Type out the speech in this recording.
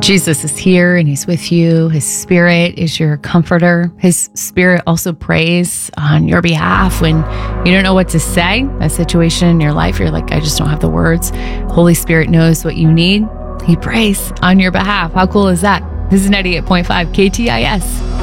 Jesus is here and he's with you. His spirit is your comforter. His spirit also prays on your behalf when you don't know what to say. A situation in your life, you're like, I just don't have the words. Holy Spirit knows what you need. He prays on your behalf. How cool is that? This is 98.5 KTIS.